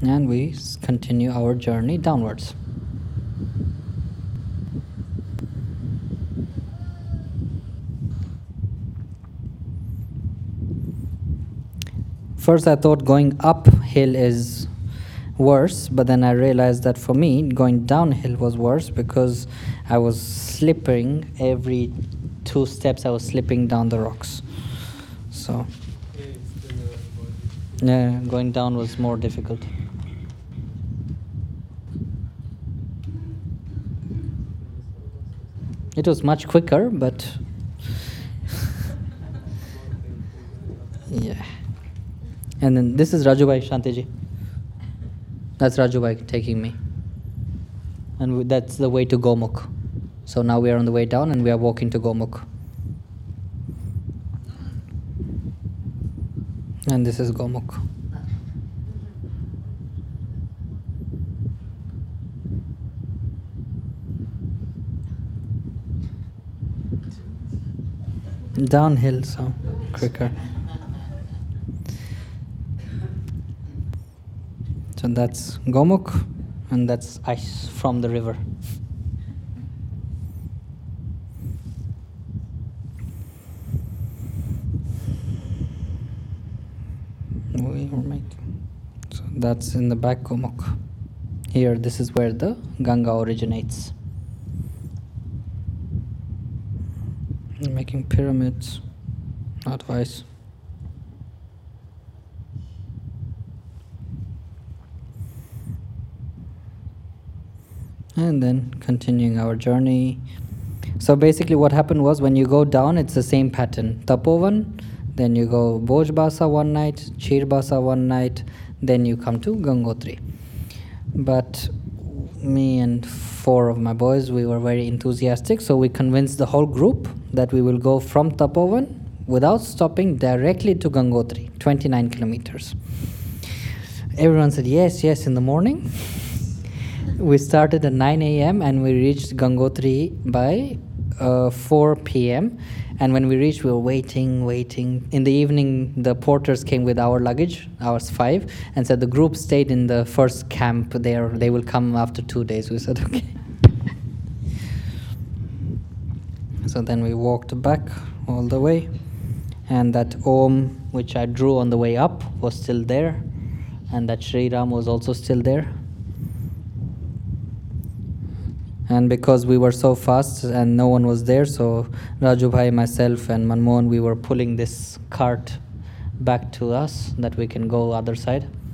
and we continue our journey downwards. First I thought going uphill is worse, but then I realized that for me going downhill was worse because I was slipping. Every 2 steps I was slipping down the rocks. So yeah, going down was more difficult. It was much quicker, but yeah. And then this is Raju Bhai, Shantiji. That's Raju Bhai taking me. And that's the way to Gomukh. So now we are on the way down and we are walking to Gomukh. And this is Gomukh. Downhill, so quicker. So that's Gomukh, and that's ice from the river. So that's in the back Gomukh. Here, this is where the Ganga originates. Making pyramids out of ice. And then continuing our journey. So basically what happened was when you go down, it's the same pattern. Tapovan, then you go Bhojbasa one night, Chirbasa one night, then you come to Gangotri. But me and 4 of my boys, we were very enthusiastic, so we convinced the whole group that we will go from Tapovan without stopping directly to Gangotri, 29 kilometers. Everyone said yes in the morning. We started at 9 a.m. and we reached Gangotri by 4 p.m. And when we reached, we were waiting. In the evening, the porters came with our luggage, ours 5, and said the group stayed in the first camp there. They will come after 2 days. We said, okay. So then we walked back all the way. And that Om, which I drew on the way up, was still there. And that Sri Ram was also still there. And because we were so fast and no one was there, so Raju Bhai, myself and Manmohan, we were pulling this cart back to us that we can go other side.